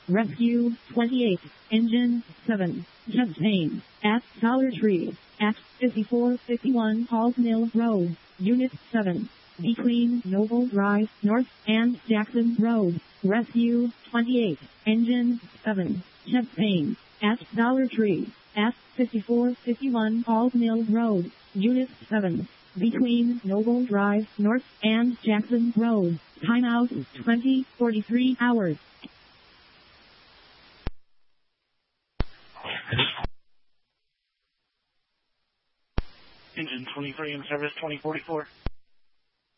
Rescue 28, Engine 7, chest pain, at Dollar Tree, at 5451 Halls Mill Road, Unit 7, between Noble Drive North and Jackson Road. Rescue 28, Engine 7, chest pain, at Dollar Tree, at 5451 Halls Mill Road, Unit 7, between Noble Drive North and Jackson Road. Timeout 20:43 hours. Engine 23 in service 2044.